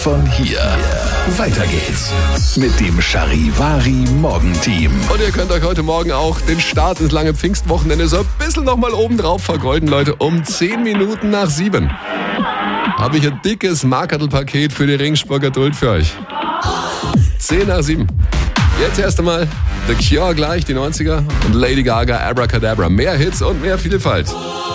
Von hier. Weiter geht's mit dem Charivari Morgenteam. Und ihr könnt euch heute Morgen auch den Start ins lange Pfingstwochenende so ein bisschen nochmal oben drauf vergolden, Leute. Um 10 Minuten nach 7 habe ich ein dickes Markerl-Paket für die Ringsburger Geduld für euch. 10 nach 7. Jetzt erst einmal The Cure gleich, die 90er, und Lady Gaga, Abracadabra. Mehr Hits und mehr Vielfalt.